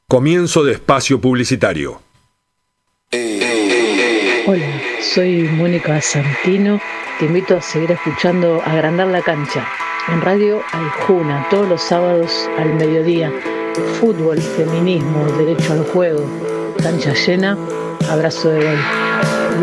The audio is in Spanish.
Comienzo de espacio publicitario. Hola, soy Mónica Santino. Te invito a seguir escuchando Agrandar la Cancha en Radio Aijuna todos los sábados al mediodía. Fútbol, feminismo, derecho al juego, cancha llena, abrazo de gol.